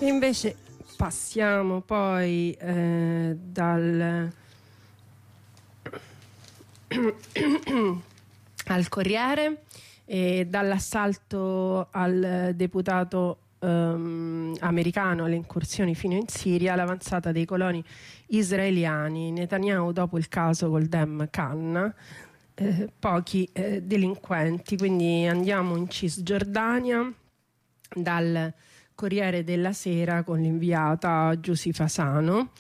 Invece passiamo poi al Corriere, dall'assalto al deputato americano alle incursioni fino in Siria, l'avanzata dei coloni israeliani. Netanyahu dopo il caso Goldem Khan, pochi delinquenti. Quindi andiamo in Cisgiordania dal Corriere della Sera con l'inviata Giusy Fasano.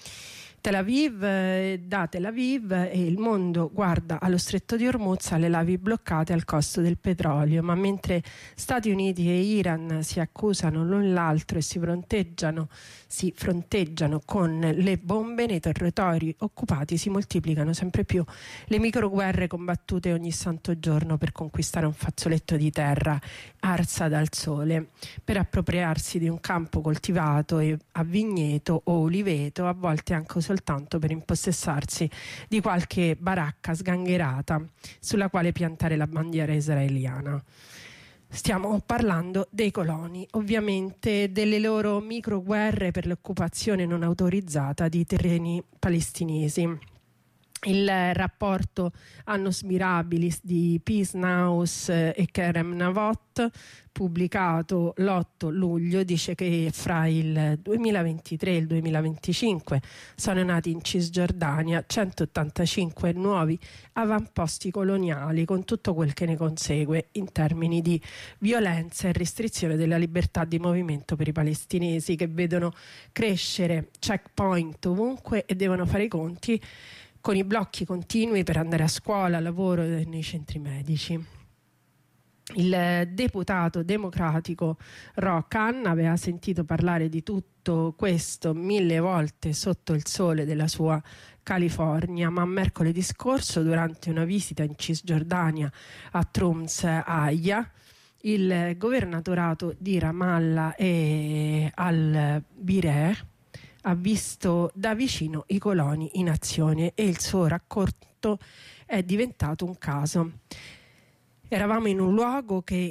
Da Tel Aviv il mondo guarda allo stretto di Hormuz, alle navi bloccate al costo del petrolio, ma mentre Stati Uniti e Iran si accusano l'un l'altro e si fronteggiano con le bombe, nei territori occupati si moltiplicano sempre più le microguerre combattute ogni santo giorno per conquistare un fazzoletto di terra arsa dal sole, per appropriarsi di un campo coltivato a vigneto o oliveto, a volte anche soltanto per impossessarsi di qualche baracca sgangherata sulla quale piantare la bandiera israeliana. Stiamo parlando dei coloni, ovviamente delle loro microguerre per l'occupazione non autorizzata di terreni palestinesi. Il rapporto Annus Mirabilis di Peace Now e Kerem Navot, pubblicato l'8 luglio, dice che fra il 2023 e il 2025 sono nati in Cisgiordania 185 nuovi avamposti coloniali, con tutto quel che ne consegue in termini di violenza e restrizione della libertà di movimento per i palestinesi, che vedono crescere checkpoint ovunque e devono fare i conti con i blocchi continui per andare a scuola, lavoro e nei centri medici. Il deputato democratico Ro Khan aveva sentito parlare di tutto questo 1000 volte sotto il sole della sua California, ma mercoledì scorso, durante una visita in Cisgiordania a Trums Aya, il governatorato di Ramallah e al-Bireh ha visto da vicino i coloni in azione e il suo racconto è diventato un caso. Eravamo in un luogo che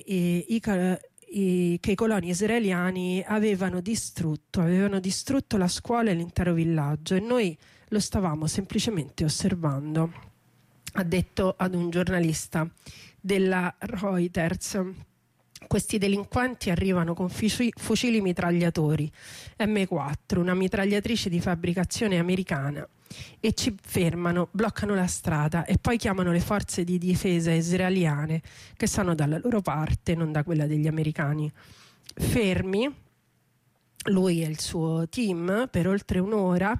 i coloni israeliani avevano distrutto la scuola e l'intero villaggio, e noi lo stavamo semplicemente osservando, ha detto ad un giornalista della Reuters. Questi delinquenti arrivano con fucili mitragliatori M4, una mitragliatrice di fabbricazione americana, e ci fermano, bloccano la strada e poi chiamano le forze di difesa israeliane, che sono dalla loro parte, non da quella degli americani. Fermi lui e il suo team per oltre un'ora,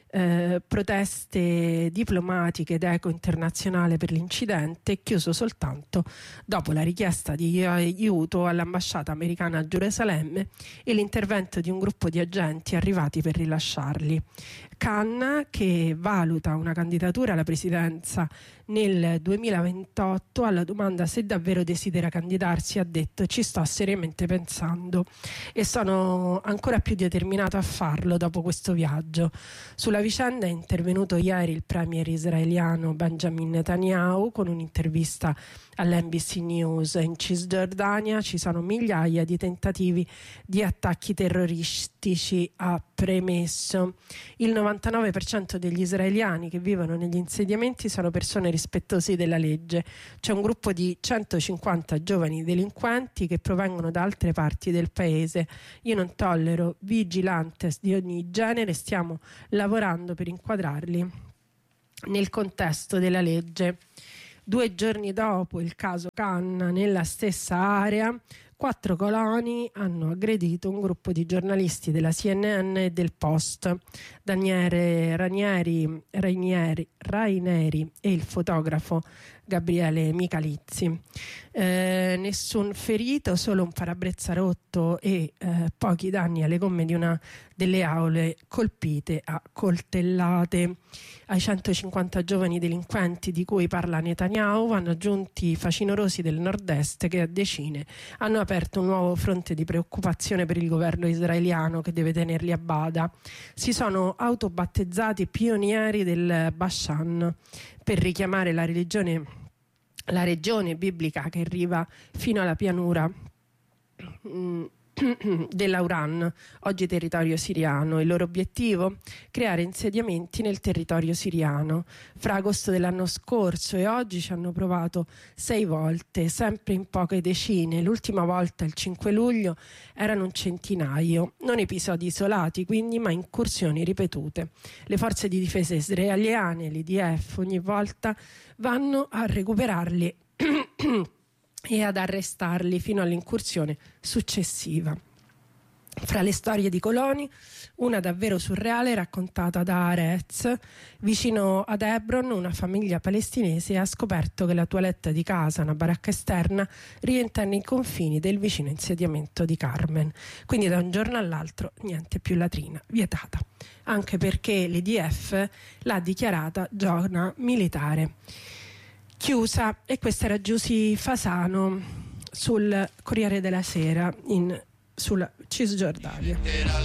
proteste diplomatiche ed eco internazionale per l'incidente, chiuso soltanto dopo la richiesta di aiuto all'ambasciata americana a Gerusalemme e l'intervento di un gruppo di agenti arrivati per rilasciarli. Khan, che valuta una candidatura alla presidenza nel 2028, alla domanda se davvero desidera candidarsi ha detto: ci sto seriamente pensando e sono ancora più determinato a farlo dopo questo viaggio. Sulla vicenda è intervenuto ieri il premier israeliano Benjamin Netanyahu con un'intervista all'NBC News. In Cisgiordania ci sono migliaia di tentativi di attacchi terroristici, ha premesso. Il 99% degli israeliani che vivono negli insediamenti sono persone rispettose della legge. C'è un gruppo di 150 giovani delinquenti che provengono da altre parti del paese. Io non tollero vigilantes di ogni genere, stiamo lavorando per inquadrarli nel contesto della legge. 2 giorni dopo il caso Khan, nella stessa area, 4 coloni hanno aggredito un gruppo di giornalisti della CNN e del Post. Daniele Raineri e il fotografo Gabriele Michalizzi. Nessun ferito, solo un parabrezza rotto e pochi danni alle gomme di una delle aule colpite a coltellate. Ai 150 giovani delinquenti di cui parla Netanyahu vanno aggiunti facinorosi del nord-est che a decine hanno aperto un nuovo fronte di preoccupazione per il governo israeliano, che deve tenerli a bada. Si sono autobattezzati pionieri del Bashan per richiamare la regione biblica che arriva fino alla pianura dell'Auran, oggi territorio siriano. Il loro obiettivo? Creare insediamenti nel territorio siriano. Fra agosto dell'anno scorso e oggi ci hanno provato 6 volte, sempre in poche decine. L'ultima volta, il 5 luglio, erano un centinaio. Non episodi isolati, quindi, ma incursioni ripetute. Le forze di difesa israeliane, l'IDF, ogni volta vanno a recuperarli e ad arrestarli fino all'incursione successiva. Fra le storie di Coloni, una davvero surreale raccontata da Arez. Vicino ad Hebron, una famiglia palestinese ha scoperto che la toilette di casa, una baracca esterna, rientra nei confini del vicino insediamento di Carmen. Quindi da un giorno all'altro niente più latrina, vietata. Anche perché l'IDF l'ha dichiarata zona militare chiusa. E questa era Giusy Fasano sul Corriere della Sera sulla Cisgiordania.